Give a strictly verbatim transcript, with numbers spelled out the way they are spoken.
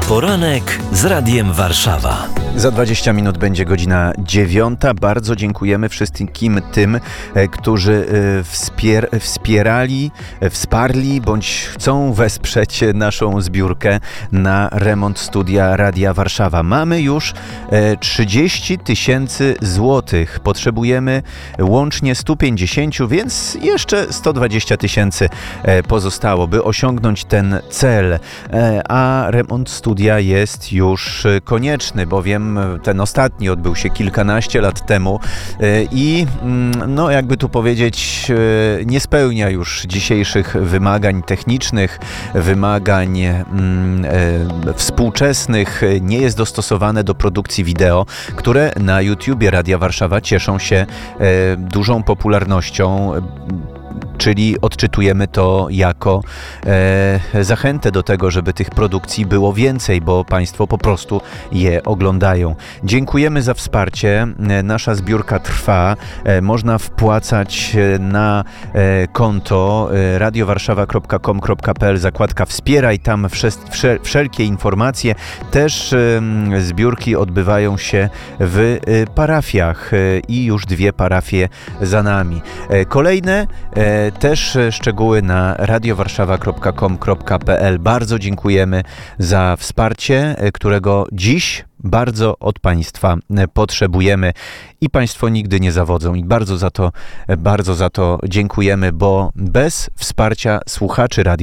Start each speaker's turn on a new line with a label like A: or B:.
A: Poranek z Radiem Warszawa.
B: Za dwadzieścia minut będzie godzina dziewiąta. Bardzo dziękujemy wszystkim tym, którzy wspier- wspierali, wsparli bądź chcą wesprzeć naszą zbiórkę na remont studia Radia Warszawa. Mamy już trzydzieści tysięcy złotych. Potrzebujemy łącznie sto pięćdziesiąt, więc jeszcze sto dwadzieścia tysięcy pozostało, by osiągnąć ten cel. A remont studia jest już konieczny, bowiem ten ostatni odbył się kilkanaście lat temu i no jakby tu powiedzieć, nie spełnia już dzisiejszych wymagań technicznych, wymagań mm, e, współczesnych, nie jest dostosowane do produkcji wideo, które na YouTubie Radia Warszawa cieszą się e, dużą popularnością. Czyli odczytujemy to jako e, zachętę do tego, żeby tych produkcji było więcej, bo Państwo po prostu je oglądają. Dziękujemy za wsparcie. E, nasza zbiórka trwa. E, można wpłacać na e, konto e, radiowarszawa kropka com kropka p l, zakładka wspieraj, tam wsze- wsze- wszelkie informacje. Też e, zbiórki odbywają się w e, parafiach e, i już dwie parafie za nami. E, kolejne e, Też szczegóły na radiowarszawa kropka com kropka p l. Bardzo dziękujemy za wsparcie, którego dziś bardzo od Państwa potrzebujemy i Państwo nigdy nie zawodzą i bardzo za to, bardzo za to dziękujemy, bo bez wsparcia słuchaczy Radia